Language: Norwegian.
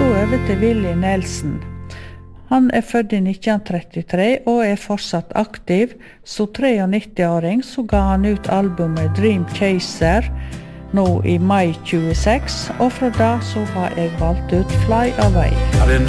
over til Willie Nelson. Han født i 1933 og fortsatt aktiv. Så 93-åring så ga han ut albumet Dream Chaser nå i mai 26, og fra da så har jeg valgt ut Fly Away. I didn't